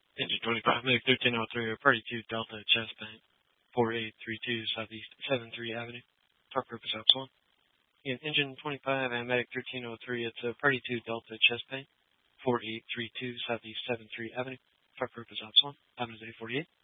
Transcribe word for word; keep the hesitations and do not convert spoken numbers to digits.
Engine twenty-five, Medic thirteen oh three, Party two Delta, Chest Bank, four eight three two Southeast seventh Street Avenue, Park Purpose Ops one. In Engine twenty-five and Medic thirteen oh three, it's a Party two Delta, Chest Bank, four eight three two Southeast seventh Street Avenue, Park Purpose Ops one. Avenue eight forty-eight.